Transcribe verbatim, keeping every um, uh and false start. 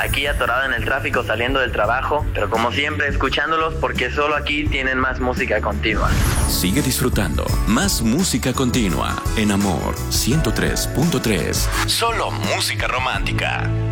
aquí atorado en el tráfico saliendo del trabajo, pero como siempre escuchándolos porque solo aquí tienen más música continua. Sigue disfrutando más música continua en Amor ciento tres punto tres. Solo música romántica.